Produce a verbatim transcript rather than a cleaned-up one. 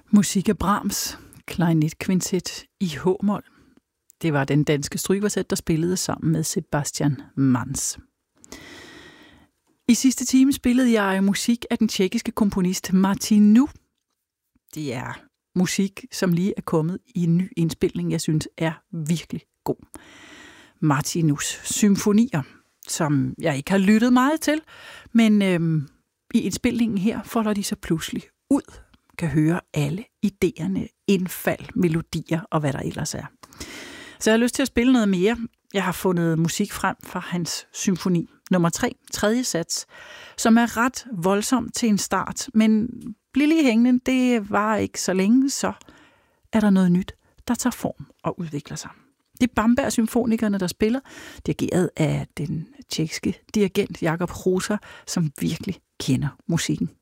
Musik af Brahms, klarinetkvintet i H-mol. Det var den danske strygekvartet, der spillede sammen med Sebastian Manz. I sidste time spillede jeg musik af den tjekkiske komponist Martin Nu. Det er musik, som lige er kommet i en ny indspilning, jeg synes er virkelig god. Martin Nus symfonier, som jeg ikke har lyttet meget til, men øhm, i indspilningen her folder de så pludselig ud, kan høre alle idéerne, indfald, melodier og hvad der ellers er. Så jeg har lyst til at spille noget mere. Jeg har fundet musik frem fra hans symfoni nummer tre, tredje sats, som er ret voldsom til en start, men bliv lige hængende, det var ikke så længe, så er der noget nyt, der tager form og udvikler sig. Det er Bamberg-symfonikerne, der spiller, dirigeret af den tjekkiske dirigent Jakub Hrusa, som virkelig kender musikken.